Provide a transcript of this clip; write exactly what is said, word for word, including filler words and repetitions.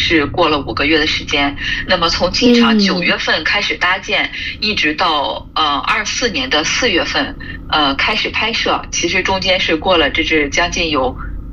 是过了五个月的时间。那么从机场九月份开始搭建，一直到呃二四年的四月份呃开始拍摄，其实中间是过了这是将近有